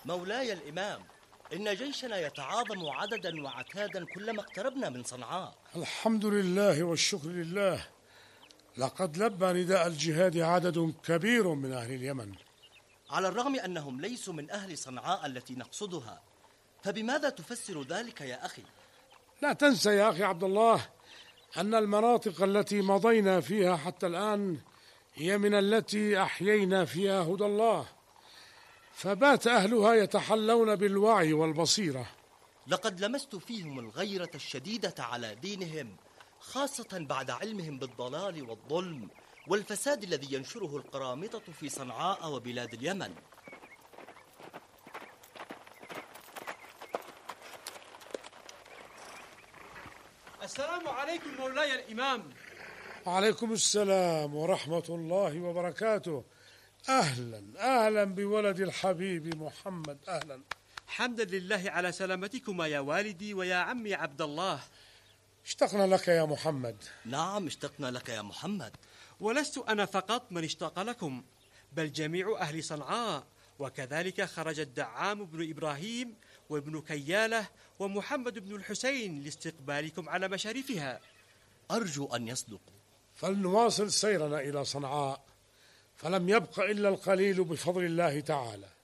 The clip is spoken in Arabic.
مولاي الإمام، إن جيشنا يتعاظم عددا وعتادا كلما اقتربنا من صنعاء. الحمد لله والشكر لله. لقد لبى نداء الجهاد عدد كبير من أهل اليمن، على الرغم أنهم ليسوا من أهل صنعاء التي نقصدها، فبماذا تفسر ذلك يا أخي؟ لا تنسى يا أخي عبد الله أن المناطق التي مضينا فيها حتى الآن هي من التي أحيينا فيها هدى الله، فبات أهلها يتحلون بالوعي والبصيرة. لقد لمست فيهم الغيرة الشديدة على دينهم، خاصة بعد علمهم بالضلال والظلم والفساد الذي ينشره القرامطة في صنعاء وبلاد اليمن. السلام عليكم مولاي الإمام. وعليكم السلام ورحمة الله وبركاته. أهلا أهلا بولد الحبيب محمد، أهلا. حمدا لله على سلامتكما يا والدي ويا عمي عبد الله. اشتقنا لك يا محمد. نعم، اشتقنا لك يا محمد. ولست أنا فقط من اشتاق لكم، بل جميع أهل صنعاء، وكذلك خرج الدعام بن إبراهيم وابن كيالة ومحمد بن الحسين لاستقبالكم على مشارفها. أرجو أن يصدقوا. فلنواصل سيرنا إلى صنعاء، فلم يبق إلا القليل بفضل الله تعالى.